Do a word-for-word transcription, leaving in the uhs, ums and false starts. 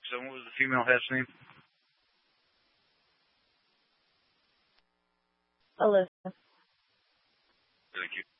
So what was the female hat's name? Alyssa. Thank you.